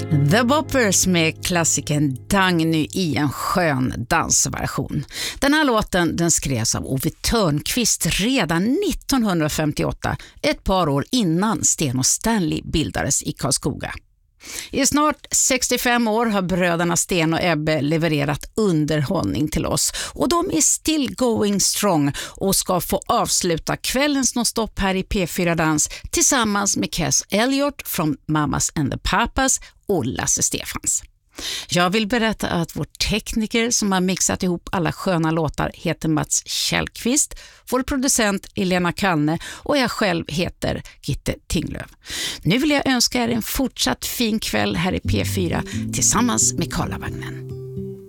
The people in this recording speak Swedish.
The Boppers med klassikern Dagny i en skön dansversion. Den här låten den skrevs av Ove Törnqvist redan 1958, ett par år innan Sten och Stanley bildades i Karlskoga. I snart 65 år har bröderna Sten och Ebbe levererat underhållning till oss och de är still going strong och ska få avsluta kvällens nonstop här i P4 Dans tillsammans med Cass Elliot från Mamas and the Papas och Lasse Stefans. Jag vill berätta att vår tekniker som har mixat ihop alla sköna låtar heter Mats Källqvist, vår producent Elena Kalne och jag själv heter Gitte Tinglöf. Nu vill jag önska er en fortsatt fin kväll här i P4 tillsammans med Karlavagnen.